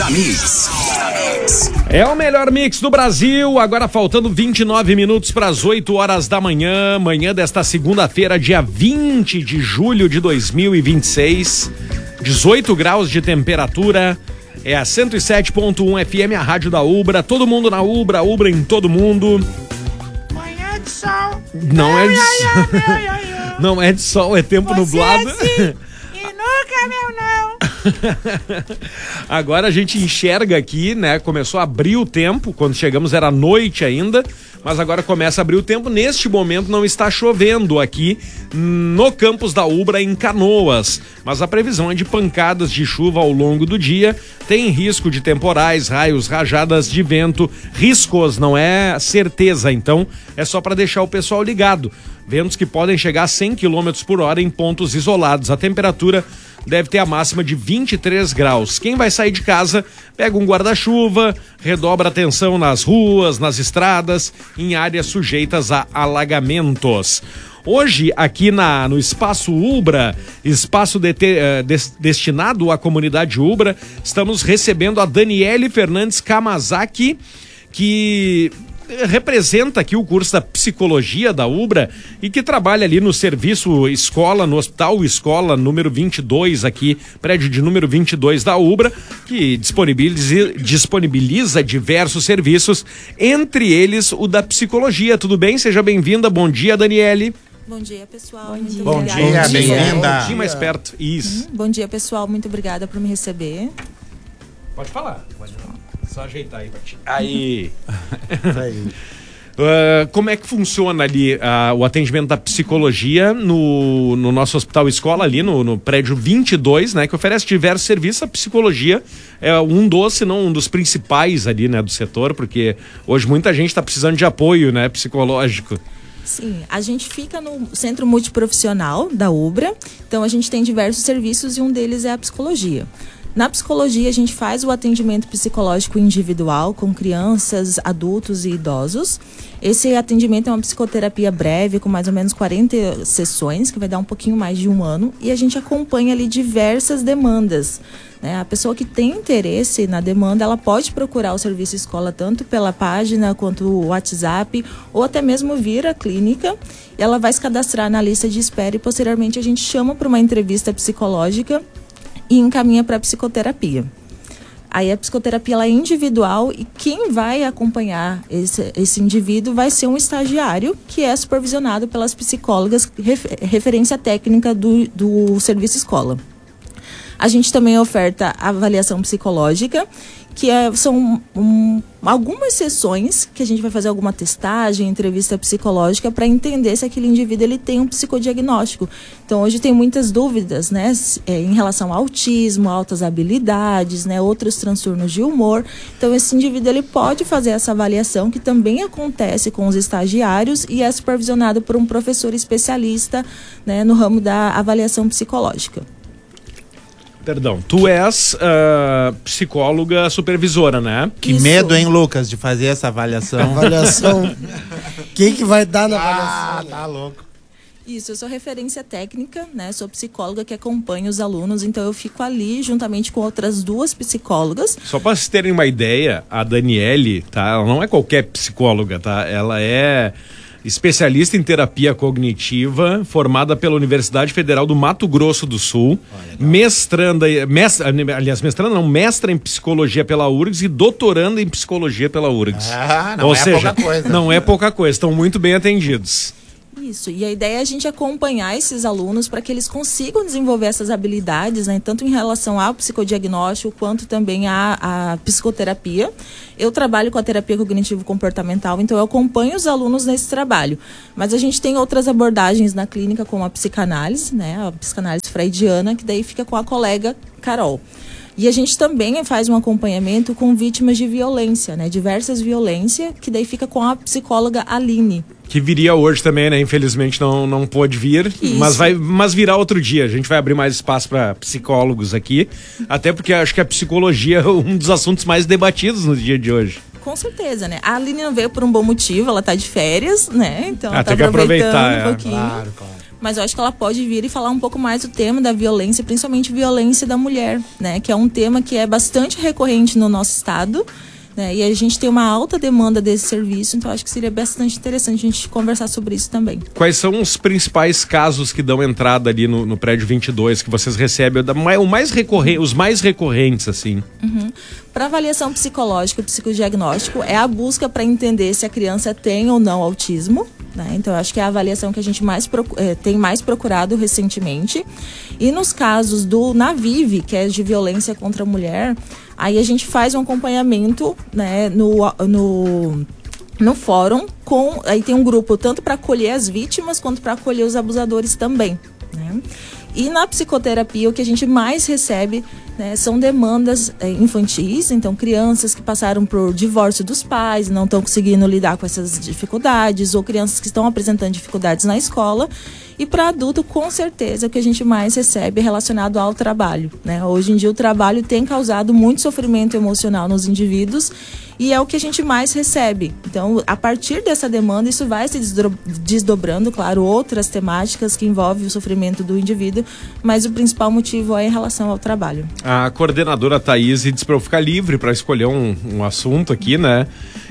na Mix. É o melhor mix do Brasil, agora faltando 29 minutos para as 8 horas da manhã, manhã desta segunda-feira, dia 20 de julho de 2026, 18 graus de temperatura, é a 107.1 FM, a rádio da Ubra, todo mundo na Ubra, Ubra em todo mundo. Manhã de sol. Não é de sol, não é de sol, é tempo nublado. Sim, e nunca meu não. Agora a gente enxerga aqui, né? Começou a abrir o tempo, quando chegamos era noite ainda, mas agora começa a abrir o tempo. Neste momento não está chovendo aqui no campus da Ubra em Canoas, mas a previsão é de pancadas de chuva ao longo do dia. Tem risco de temporais, raios, rajadas de vento, riscos, não é certeza, então é só para deixar o pessoal ligado. Ventos que podem chegar a 100 km por hora em pontos isolados. A temperatura deve ter a máxima de 23 graus. Quem vai sair de casa, pega um guarda-chuva, redobra a atenção nas ruas, nas estradas, em áreas sujeitas a alagamentos. Hoje, aqui no Espaço Ubra, espaço destinado à comunidade Ubra, estamos recebendo a Daniele Fernandes Kamazaki, que representa aqui o curso da psicologia da Ubra e que trabalha ali no serviço escola, no Hospital Escola número 22 aqui, prédio de número 22 da Ubra, que disponibiliza diversos serviços, entre eles o da psicologia. Tudo bem? Seja bem-vinda. Bom dia, Daniele. Bom dia, pessoal. Bom dia, bem-vinda. Um dia mais perto. Isso. Bom dia, pessoal. Muito obrigada por me receber. Pode falar. Só ajeitar aí pra ti. Aí. Como é que funciona ali o atendimento da psicologia no nosso hospital escola ali no prédio 22, né, que oferece diversos serviços? A psicologia é um dos, se não um dos principais ali, né, do setor, porque hoje muita gente está precisando de apoio, né, psicológico. Sim, a gente fica no Centro Multiprofissional da Ubra, então a gente tem diversos serviços e um deles é a psicologia. Na psicologia, a gente faz o atendimento psicológico individual com crianças, adultos e idosos. Esse atendimento é uma psicoterapia breve, com mais ou menos 40 sessões, que vai dar um pouquinho mais de um ano. E a gente acompanha ali diversas demandas, né? A pessoa que tem interesse na demanda, ela pode procurar o serviço escola tanto pela página quanto o WhatsApp, ou até mesmo vir à clínica. E ela vai se cadastrar na lista de espera e posteriormente a gente chama para uma entrevista psicológica e encaminha para a psicoterapia. Aí a psicoterapia ela é individual e quem vai acompanhar esse indivíduo vai ser um estagiário que é supervisionado pelas psicólogas, referência técnica do serviço escola. A gente também oferta avaliação psicológica, que são algumas sessões que a gente vai fazer alguma testagem, entrevista psicológica para entender se aquele indivíduo ele tem um psicodiagnóstico. Então hoje tem muitas dúvidas, né, em relação ao autismo, altas habilidades, né, outros transtornos de humor. Então esse indivíduo ele pode fazer essa avaliação que também acontece com os estagiários e é supervisionado por um professor especialista, né, no ramo da avaliação psicológica. Perdão, tu és psicóloga supervisora, né? Que isso. Medo, hein, Lucas, de fazer essa avaliação. Quem que vai dar na avaliação? Tá louco. Isso, eu sou referência técnica, né? Sou psicóloga que acompanha os alunos, então eu fico ali juntamente com outras duas psicólogas. Só para vocês terem uma ideia, a Daniele, tá? Ela não é qualquer psicóloga, tá? Ela é especialista em terapia cognitiva, formada pela Universidade Federal do Mato Grosso do Sul, mestra em psicologia pela URGS e doutoranda em psicologia pela URGS. Não é pouca coisa. Não é pouca coisa, estão muito bem atendidos. Isso, e a ideia é a gente acompanhar esses alunos para que eles consigam desenvolver essas habilidades, né, tanto em relação ao psicodiagnóstico quanto também à psicoterapia. Eu trabalho com a terapia cognitivo-comportamental, então eu acompanho os alunos nesse trabalho. Mas a gente tem outras abordagens na clínica, como a psicanálise, né, a psicanálise freudiana, que daí fica com a colega Carol. E a gente também faz um acompanhamento com vítimas de violência, né? Diversas violências, que daí fica com a psicóloga Aline. Que viria hoje também, né? Infelizmente não pôde vir, mas virá outro dia. A gente vai abrir mais espaço para psicólogos aqui, até porque acho que a psicologia é um dos assuntos mais debatidos no dia de hoje. Com certeza, né? A Aline não veio por um bom motivo, ela tá de férias, né? Então ela tá tem que aproveitar um pouquinho. Claro. mas eu acho que ela pode vir e falar um pouco mais do tema da violência, principalmente violência da mulher, né? Que é um tema que é bastante recorrente no nosso estado, né? E a gente tem uma alta demanda desse serviço, então acho que seria bastante interessante a gente conversar sobre isso também. Quais são os principais casos que dão entrada ali no prédio 22 que vocês recebem? Os mais recorrentes, assim? Para avaliação psicológica e psicodiagnóstico, é a busca para entender se a criança tem ou não autismo, né? Então, eu acho que é a avaliação que a gente tem mais procurado recentemente. E nos casos do NAVIV, que é de violência contra a mulher, aí a gente faz um acompanhamento, né, no fórum, aí tem um grupo tanto para acolher as vítimas quanto para acolher os abusadores também, né? E na psicoterapia, o que a gente mais recebe, né, são demandas infantis, então crianças que passaram por divórcio dos pais, não estão conseguindo lidar com essas dificuldades, ou crianças que estão apresentando dificuldades na escola. E para adulto, com certeza, o que a gente mais recebe é relacionado ao trabalho, né? Hoje em dia o trabalho tem causado muito sofrimento emocional nos indivíduos e é o que a gente mais recebe. Então, a partir dessa demanda, isso vai se desdobrando, claro, outras temáticas que envolvem o sofrimento do indivíduo, mas o principal motivo é em relação ao trabalho. A coordenadora Thaís disse para eu ficar livre para escolher um assunto aqui, né?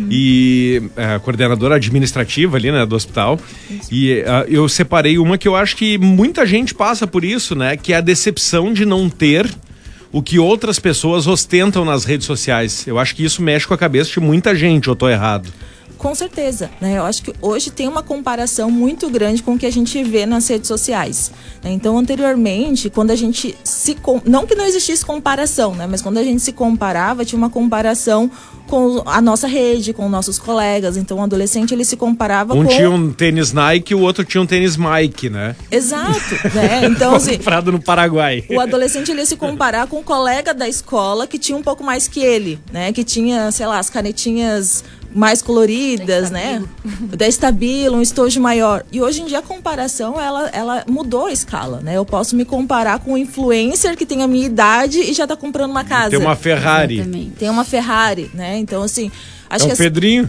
E a coordenadora administrativa ali, né, do hospital. E eu separei uma que eu acho que muita gente passa por isso, né? Que é a decepção de não ter o que outras pessoas ostentam nas redes sociais. Eu acho que isso mexe com a cabeça de muita gente, ou eu tô errado? Com certeza, né? Eu acho que hoje tem uma comparação muito grande com o que a gente vê nas redes sociais, né? Então, anteriormente, quando a gente não que não existisse comparação, né? Mas quando a gente se comparava, tinha uma comparação com a nossa rede, com nossos colegas. Então, o adolescente, ele se comparava com... tinha um tênis Nike e o outro tinha um tênis Mike, né? Exato, né? Então, assim... comprado no Paraguai. O adolescente, ele ia se comparar com um colega da escola que tinha um pouco mais que ele, né? Que tinha, sei lá, as canetinhas mais coloridas, né? Da Estabilo, um estojo maior. E hoje em dia a comparação, ela mudou a escala, né? Eu posso me comparar com um influencer que tem a minha idade e já tá comprando uma casa. Tem uma Ferrari. Exatamente. Tem uma Ferrari, né? Então, assim... Acho que o Pedrinho.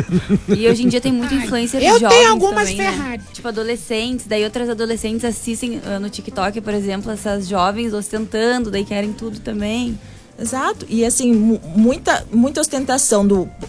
E hoje em dia tem muito influencer de jovens. Eu tenho algumas também, Ferrari. Né? Tipo, adolescentes, daí outras adolescentes assistem no TikTok, por exemplo, essas jovens ostentando, daí querem tudo também. Exato, e assim, muita ostentação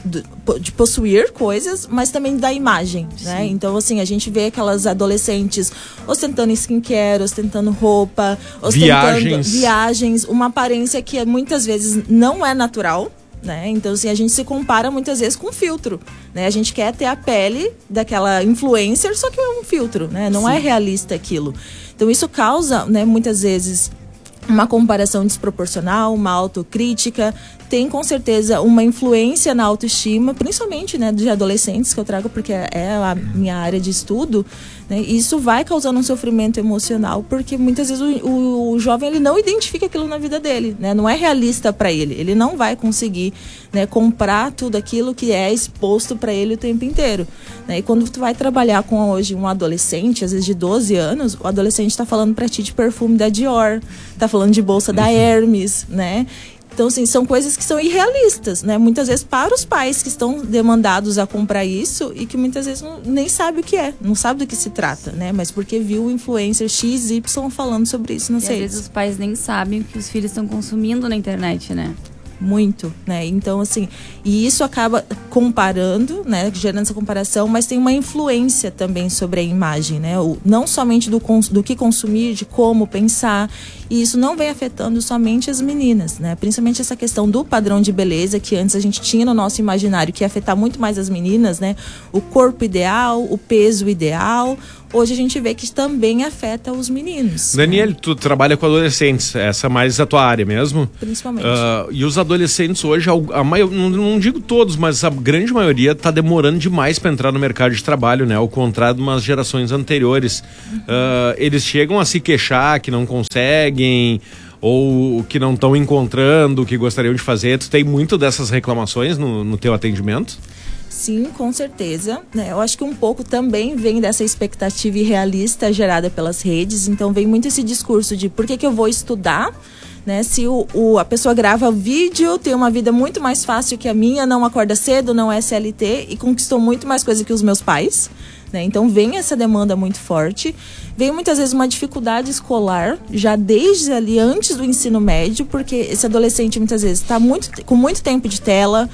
de possuir coisas, mas também da imagem, né? Então, assim, a gente vê aquelas adolescentes ostentando skincare, ostentando roupa, ostentando viagens, uma aparência que muitas vezes não é natural, né? Então, assim, a gente se compara muitas vezes com filtro, né? A gente quer ter a pele daquela influencer, só que é um filtro, né? Não é realista aquilo. Então, isso causa, né, muitas vezes uma comparação desproporcional, uma autocrítica, tem com certeza uma influência na autoestima, principalmente, né, de adolescentes, que eu trago porque é a minha área de estudo, né, e isso vai causando um sofrimento emocional, porque muitas vezes o jovem, ele não identifica aquilo na vida dele, né, não é realista para ele não vai conseguir, né, comprar tudo aquilo que é exposto para ele o tempo inteiro, né, e quando tu vai trabalhar com hoje um adolescente, às vezes de 12 anos, o adolescente está falando para ti de perfume da Dior, tá falando de bolsa da Hermes, né? Então, assim, são coisas que são irrealistas, né? Muitas vezes para os pais que estão demandados a comprar isso e que muitas vezes nem sabe o que é, não sabe do que se trata, né? Mas porque viu o influencer XY falando sobre isso, não sei. Às vezes os pais nem sabem o que os filhos estão consumindo na internet, né? Muito, né? Então, assim, e isso acaba comparando, né? Gerando essa comparação, mas tem uma influência também sobre a imagem, né? Não somente do que consumir, de como pensar, e isso não vem afetando somente as meninas, né? Principalmente essa questão do padrão de beleza, que antes a gente tinha no nosso imaginário, que ia afetar muito mais as meninas, né? O corpo ideal, o peso ideal. Hoje a gente vê que também afeta os meninos. Daniele, tu trabalha com adolescentes, essa é mais a tua área mesmo? Principalmente. E os adolescentes hoje, não digo todos, mas a grande maioria está demorando demais para entrar no mercado de trabalho, né? Ao contrário de umas gerações anteriores. Eles chegam a se queixar que não conseguem, ou que não estão encontrando o que gostariam de fazer. Tu tem muito dessas reclamações no teu atendimento? Sim, com certeza, né? Eu acho que um pouco também vem dessa expectativa irrealista gerada pelas redes, então vem muito esse discurso de por que eu vou estudar, né? Se a pessoa grava vídeo, tem uma vida muito mais fácil que a minha, não acorda cedo, não é CLT e conquistou muito mais coisa que os meus pais, né? Então vem essa demanda muito forte, vem muitas vezes uma dificuldade escolar, já desde ali antes do ensino médio, porque esse adolescente muitas vezes está com muito tempo de tela,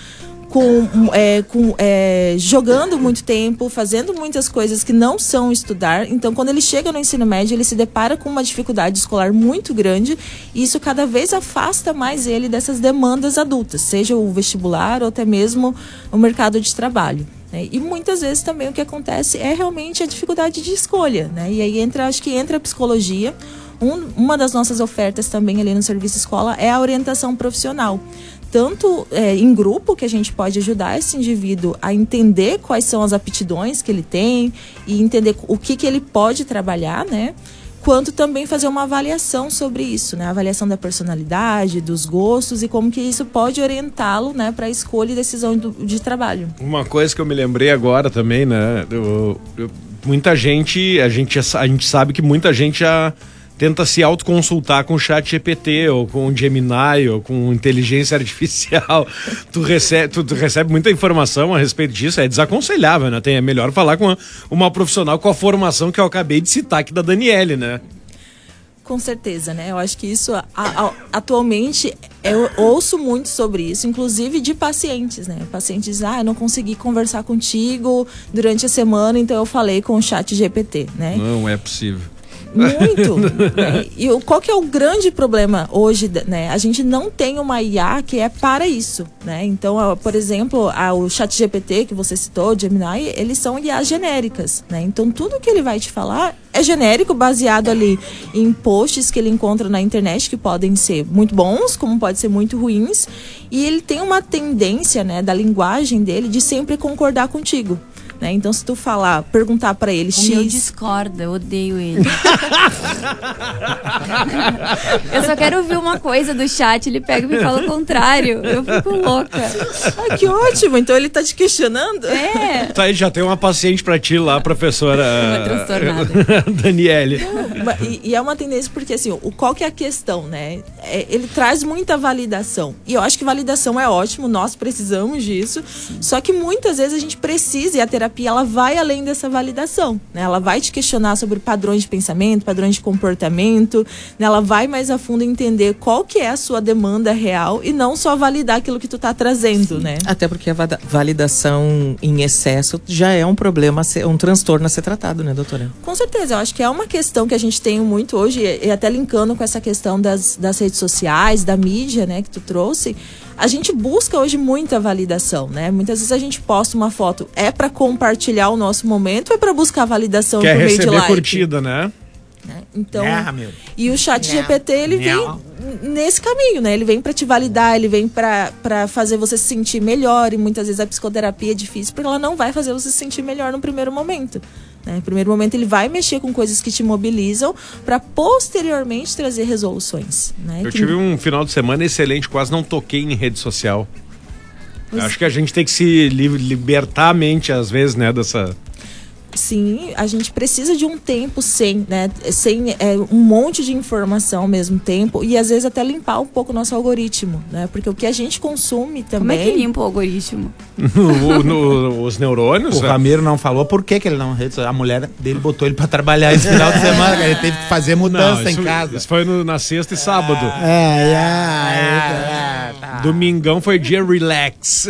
jogando muito tempo, fazendo muitas coisas que não são estudar. Então, quando ele chega no ensino médio, ele se depara com uma dificuldade escolar muito grande, e isso cada vez afasta mais ele dessas demandas adultas, seja o vestibular ou até mesmo o mercado de trabalho, né? E muitas vezes também o que acontece é realmente a dificuldade de escolha, né? E aí acho que entra a psicologia. Uma das nossas ofertas também ali no Serviço Escola é a orientação profissional. Tanto em grupo, que a gente pode ajudar esse indivíduo a entender quais são as aptidões que ele tem e entender o que ele pode trabalhar, né? Quanto também fazer uma avaliação sobre isso, né? A avaliação da personalidade, dos gostos e como que isso pode orientá-lo, né, para a escolha e decisão de trabalho. Uma coisa que eu me lembrei agora também, né? Muita gente, a gente sabe que muita gente já tenta se autoconsultar com o ChatGPT ou com o Gemini ou com inteligência artificial. Tu recebe muita informação a respeito disso, é desaconselhável, né? É melhor falar com uma profissional com a formação que eu acabei de citar aqui da Daniele, né? Com certeza, né? Eu acho que isso, atualmente, eu ouço muito sobre isso, inclusive de pacientes, né? Pacientes dizem, eu não consegui conversar contigo durante a semana, então eu falei com o ChatGPT, né? Não é possível. Muito. Né? E qual que é o grande problema hoje, né? A gente não tem uma IA que é para isso, né? Então, por exemplo, o ChatGPT que você citou, o Gemini, eles são IAs genéricas, né? Então, tudo que ele vai te falar é genérico, baseado ali em posts que ele encontra na internet, que podem ser muito bons, como podem ser muito ruins. E ele tem uma tendência, né, da linguagem dele de sempre concordar contigo. Né? Então, se tu perguntar pra ele X... Eu discordo, eu odeio ele. Eu só quero ouvir uma coisa do chat, ele pega e me fala o contrário. Eu fico louca. Que ótimo, então ele tá te questionando? É. Tá, ele já tem uma paciente pra ti lá, professora uma transtornada. Daniele. E é uma tendência porque, assim, qual que é a questão, né? Ele traz muita validação. E eu acho que validação é ótimo, nós precisamos disso. Só que muitas vezes a gente precisa, e a terapia ela vai além dessa validação, né? Ela vai te questionar sobre padrões de pensamento, padrões de comportamento, né? Ela vai mais a fundo entender qual que é a sua demanda real e não só validar aquilo que tu tá trazendo, né? Até porque a validação em excesso já é um problema, um transtorno a ser tratado, né, doutora? Com certeza, eu acho que é uma questão que a gente tem muito hoje, e até linkando com essa questão das redes sociais, da mídia, né, que tu trouxe. A gente busca hoje muita validação, né? Muitas vezes a gente posta uma foto, é para compartilhar o nosso momento ou é para buscar validação por meio de like? Quer receber curtida, né? Então, e o ChatGPT, ele vem nesse caminho, né? Ele vem para te validar, ele vem para fazer você se sentir melhor, e muitas vezes a psicoterapia é difícil porque ela não vai fazer você se sentir melhor no primeiro momento. No primeiro momento ele vai mexer com coisas que te mobilizam para posteriormente trazer resoluções, né? Eu tive um final de semana excelente, quase não toquei em rede social. Acho que a gente tem que se libertar a mente às vezes, né, dessa... Sim, a gente precisa de um tempo sem um monte de informação ao mesmo tempo, e às vezes até limpar um pouco o nosso algoritmo, né? Porque o que a gente consome também... Como é que limpa o algoritmo? Os neurônios? O Ramiro não falou por que ele não... A mulher dele botou ele pra trabalhar esse final de semana, ele teve que fazer mudança em casa. Isso foi na sexta e sábado. Tá. Domingão foi dia relax.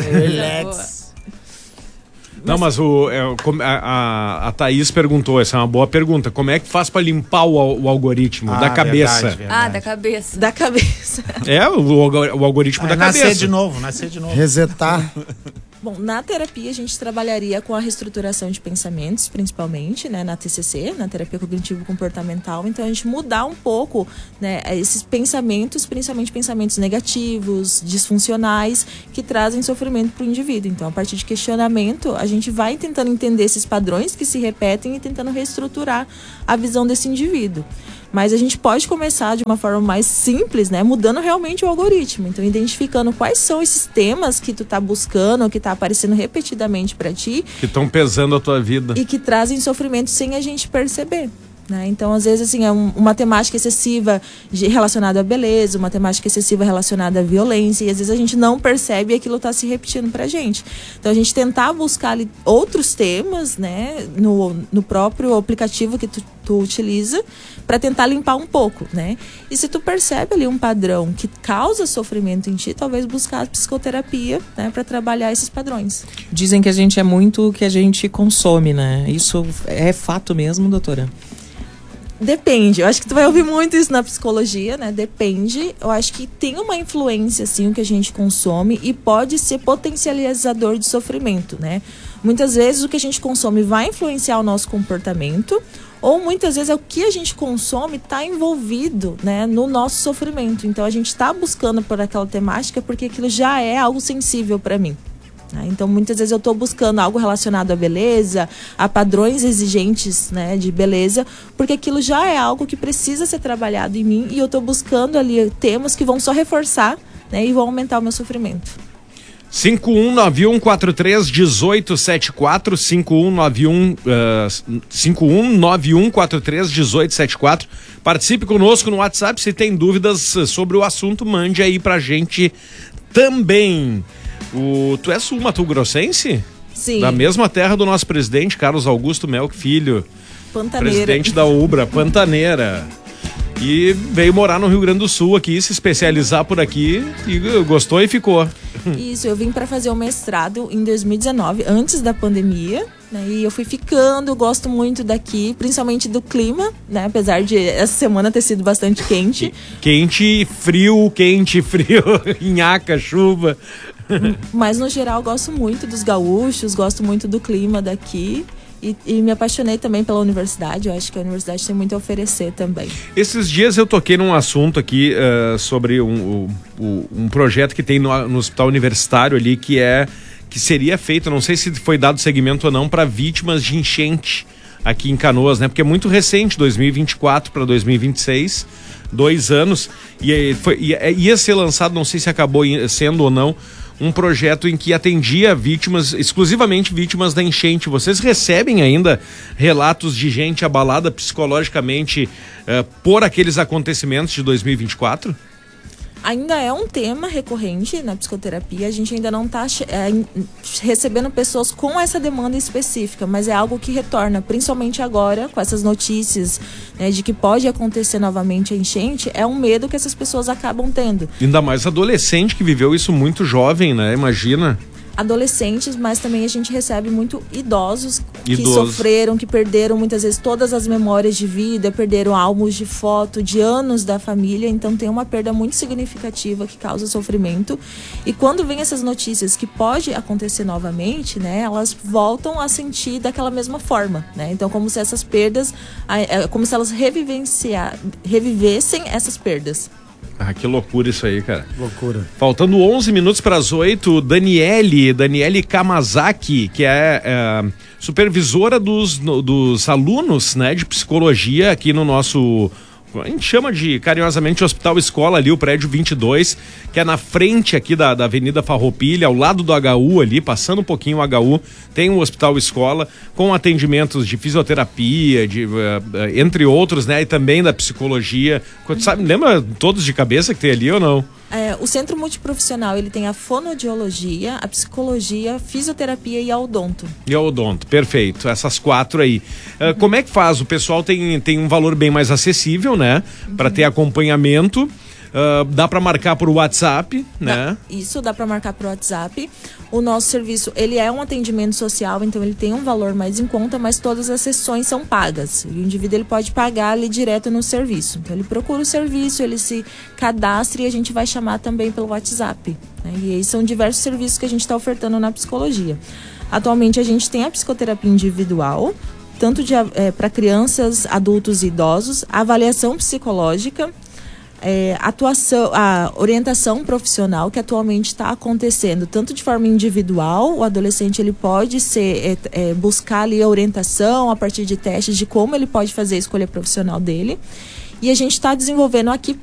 Não, mas a Thaís perguntou, essa é uma boa pergunta, como é que faz pra limpar o algoritmo da cabeça? Verdade. Da cabeça. Da cabeça. O algoritmo da cabeça. Nascer de novo. Resetar. Bom, na terapia a gente trabalharia com a reestruturação de pensamentos, principalmente, né, na TCC, na terapia cognitivo-comportamental. Então, a gente mudar um pouco, né, esses pensamentos, principalmente pensamentos negativos, disfuncionais, que trazem sofrimento para o indivíduo. Então, a partir de questionamento, a gente vai tentando entender esses padrões que se repetem e tentando reestruturar a visão desse indivíduo. Mas a gente pode começar de uma forma mais simples, né? Mudando realmente o algoritmo. Então, identificando quais são esses temas que tu tá buscando, que tá aparecendo repetidamente para ti. Que estão pesando a tua vida. E que trazem sofrimento sem a gente perceber. né? Então, às vezes, assim, é uma temática excessiva relacionada à beleza, uma temática excessiva relacionada à violência, e às vezes a gente não percebe e aquilo está se repetindo pra gente. Então, a gente tentar buscar ali outros temas, né, no próprio aplicativo que tu utiliza, para tentar limpar um pouco, né? E se tu percebe ali um padrão que causa sofrimento em ti, talvez buscar a psicoterapia, né, para trabalhar esses padrões. Dizem que a gente é muito o que a gente consome, né? Isso é fato mesmo, doutora? Depende, eu acho que tu vai ouvir muito isso na psicologia, né? Depende, eu acho que tem uma influência, assim, o que a gente consome e pode ser potencializador de sofrimento, né? Muitas vezes o que a gente consome vai influenciar o nosso comportamento, ou muitas vezes é o que a gente consome está envolvido, né, no nosso sofrimento. Então a gente está buscando por aquela temática porque aquilo já é algo sensível para mim. Então, muitas vezes eu estou buscando algo relacionado à beleza, a padrões exigentes, né, de beleza, porque aquilo já é algo que precisa ser trabalhado em mim e eu estou buscando ali temas que vão só reforçar, né, e vão aumentar o meu sofrimento. 5191431874, 5191431874. Participe conosco no WhatsApp. Se tem dúvidas sobre o assunto, mande aí pra gente também. Tu és sul-mato-grossense? Sim. Da mesma terra do nosso presidente, Carlos Augusto Melk Filho. Pantaneira. Presidente da Ubra, Pantaneira. E veio morar no Rio Grande do Sul aqui, se especializar por aqui, e gostou e ficou. Isso, eu vim para fazer o mestrado em 2019, antes da pandemia, né? E eu fui ficando, eu gosto muito daqui, principalmente do clima, né? Apesar de essa semana ter sido bastante quente. Quente, frio, nhaca, chuva. Mas no geral eu gosto muito dos gaúchos, gosto muito do clima daqui. E me apaixonei também pela universidade. Eu acho que a universidade tem muito a oferecer também. Esses dias eu toquei num assunto aqui sobre um projeto que tem no hospital universitário ali, que seria feito, não sei se foi dado seguimento ou não, para vítimas de enchente aqui em Canoas, né? Porque é muito recente, 2024 para 2026, 2 anos, e ia ser lançado, não sei se acabou sendo ou não, um projeto em que atendia exclusivamente vítimas da enchente. Vocês recebem ainda relatos de gente abalada psicologicamente por aqueles acontecimentos de 2024? Ainda é um tema recorrente na psicoterapia. A gente ainda não está recebendo pessoas com essa demanda específica, mas é algo que retorna, principalmente agora, com essas notícias, né, de que pode acontecer novamente a enchente. É um medo que essas pessoas acabam tendo. Ainda mais adolescente que viveu isso muito jovem, né? Imagina. Adolescentes, mas também a gente recebe muito idosos que sofreram, que perderam muitas vezes todas as memórias de vida, perderam álbuns de foto de anos da família, então tem uma perda muito significativa que causa sofrimento. E quando vem essas notícias que pode acontecer novamente, né, elas voltam a sentir daquela mesma forma, né? Então, como se essas perdas, como se elas revivessem essas perdas. Ah, que loucura isso aí, cara. Loucura. Faltando 11 minutos para as 8, Daniele Kamazaki, que é supervisora dos alunos, né, de psicologia aqui no nosso, a gente chama carinhosamente Hospital Escola ali, o prédio 22, que é na frente aqui da Avenida Farroupilha, ao lado do HU ali, passando um pouquinho o HU, tem um Hospital Escola com atendimentos de fisioterapia, entre outros, né, e também da psicologia. Sabe, lembra todos de cabeça que tem ali ou não? O Centro Multiprofissional, ele tem a fonoaudiologia, a psicologia, a fisioterapia e a odonto. E a odonto, perfeito. Essas 4 aí. Como é que faz? O pessoal tem um valor bem mais acessível, né? Para ter acompanhamento. Dá para marcar por WhatsApp, né? Isso, dá para marcar por WhatsApp. O nosso serviço, ele é um atendimento social, então ele tem um valor mais em conta, mas todas as sessões são pagas. O indivíduo, ele pode pagar ali direto no serviço. Então ele procura o serviço, ele se cadastra e a gente vai chamar também pelo WhatsApp, né? E aí são diversos serviços que a gente está ofertando na psicologia. Atualmente a gente tem a psicoterapia individual, tanto para crianças, adultos e idosos, a avaliação psicológica, a orientação profissional, que atualmente está acontecendo tanto de forma individual. O adolescente, ele pode buscar ali a orientação a partir de testes de como ele pode fazer a escolha profissional dele, e a gente está desenvolvendo aqui